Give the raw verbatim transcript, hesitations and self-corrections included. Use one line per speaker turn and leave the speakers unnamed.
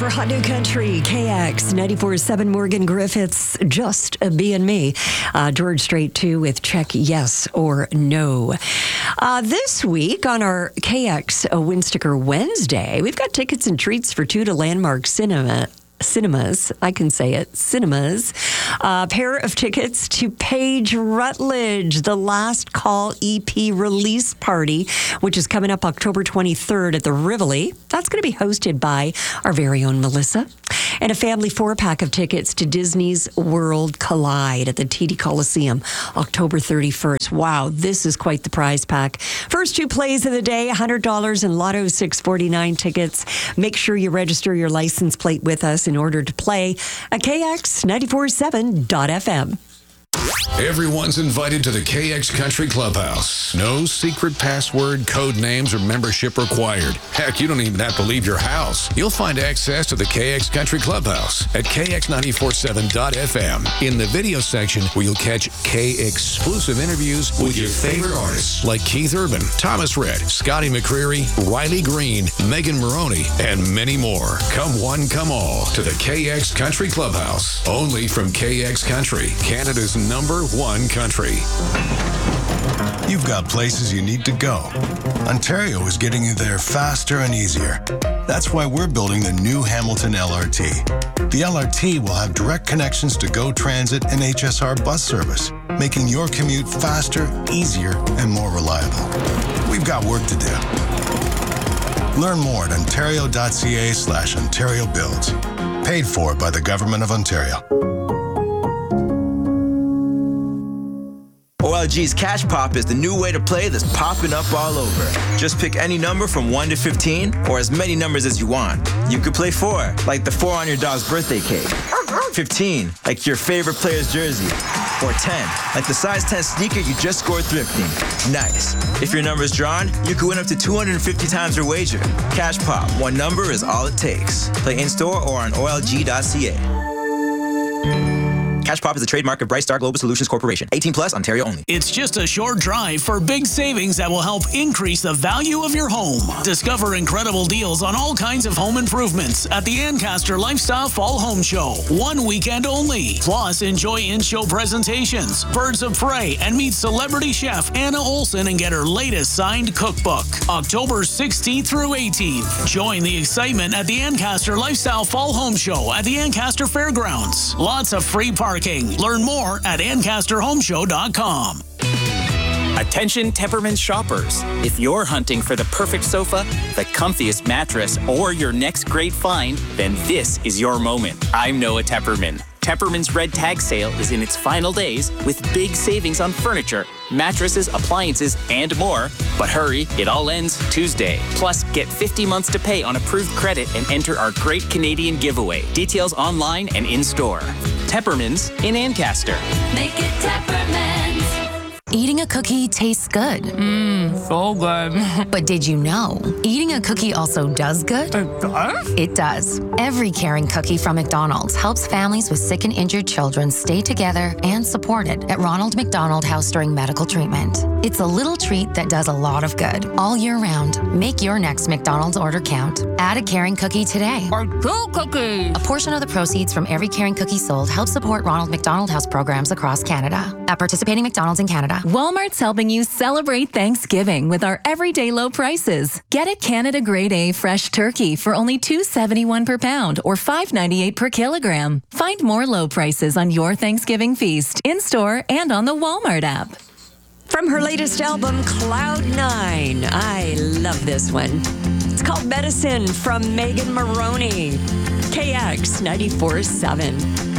for Hot New Country, K X ninety-four point seven, Morgan Griffiths, Just Being Me. Uh, George Strait, too, with Check Yes or No. Uh, this week on our K X uh, Win Sticker Wednesday, we've got tickets and treats for two to Landmark Cinema. Cinemas, I can say it, cinemas. A pair of tickets to Paige Rutledge, the Last Call E P release party, which is coming up October twenty-third at the Rivoli. That's going to be hosted by our very own Melissa. And a family four-pack of tickets to Disney's World Collide at the T D Coliseum, October thirty-first. Wow, this is quite the prize pack. First two plays of the day, one hundred dollars in Lotto six forty-nine tickets. Make sure you register your license plate with us in order to play at K X ninety-four point seven dot F M.
Everyone's invited to the K X Country Clubhouse. No secret password, code names, or membership required. Heck, you don't even have to leave your house. You'll find access to the K X Country Clubhouse at K X ninety-four point seven dot F M in the video section, where you'll catch K-exclusive interviews with your favorite artists like Keith Urban, Thomas Rhett, Scotty McCreery, Riley Green, Megan Maroney, and many more. Come one, come all to the K X Country Clubhouse. Only from K X Country, Canada's number one country.
You've got places you need to go. Ontario is getting you there faster and easier. That's why we're building the new Hamilton L R T. The L R T will have direct connections to GO Transit and H S R bus service, making your commute faster, easier, and more reliable. We've got work to do. Learn more at ontario.ca slash Ontario Builds. Paid for by the Government of Ontario.
O L G's Cash Pop is the new way to play that's popping up all over. Just pick any number from one to fifteen, or as many numbers as you want. You could play four, like the four on your dog's birthday cake. fifteen, like your favorite player's jersey. Or ten, like the size ten sneaker you just scored thrifting. Nice. If your number's drawn, you could win up to two hundred fifty times your wager. Cash Pop, one number is all it takes. Play in-store or on O L G dot C A. Cash Pop is a trademark of Bright Star Global Solutions Corporation. eighteen plus, Ontario only.
It's just a short drive for big savings that will help increase the value of your home. Discover incredible deals on all kinds of home improvements at the Ancaster Lifestyle Fall Home Show. One weekend only. Plus, enjoy in-show presentations, Birds of Prey, and meet celebrity chef Anna Olson and get her latest signed cookbook. October sixteenth through eighteenth. Join the excitement at the Ancaster Lifestyle Fall Home Show at the Ancaster Fairgrounds. Lots of free parking. Learn more at ancaster home show dot com.
Attention Tepperman shoppers. If you're hunting for the perfect sofa, the comfiest mattress, or your next great find, then this is your moment. I'm Noah Tepperman. Tepperman's Red Tag Sale is in its final days with big savings on furniture, mattresses, appliances, and more. But hurry, it all ends Tuesday. Plus, get fifty months to pay on approved credit and enter our Great Canadian Giveaway. Details online and in-store. Tepperman's in Ancaster.
Make it Tepperman's.
Eating a cookie tastes good.
Mmm, so good.
But did you know, eating a cookie also does good?
It does?
It does. Every caring cookie from McDonald's helps families with sick and injured children stay together and supported at Ronald McDonald House during medical treatment. It's a little treat that does a lot of good all year round. Make your next McDonald's order count. Add a caring cookie today.
Or two cookies.
A portion of the proceeds from every caring cookie sold helps support Ronald McDonald House programs across Canada. At participating McDonald's in Canada.
Walmart's helping you celebrate Thanksgiving with our everyday low prices. Get a Canada Grade A fresh turkey for only two dollars and seventy-one cents per pound or five dollars and ninety-eight cents per kilogram. Find more low prices on your Thanksgiving feast in-store and on the Walmart app.
From her latest album, Cloud Nine. I love this one. It's called Medicine from Megan Maroney. K X ninety-four point seven.